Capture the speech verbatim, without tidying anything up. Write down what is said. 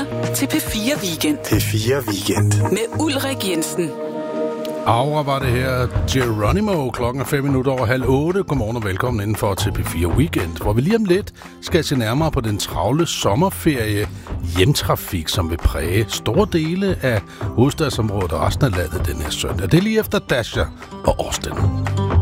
til P fire Weekend. P fire Weekend. Med Ulrik Jensen. Aura var det her Geronimo. Klokken er fem minutter over halv otte. Godmorgen og velkommen indenfor til P fire Weekend, hvor vi lige om lidt skal se nærmere på den travle sommerferie hjemtrafik, som vil præge store dele af hovedstadsområdet og resten af landet den her søndag. Det er lige efter Dasha og Austin.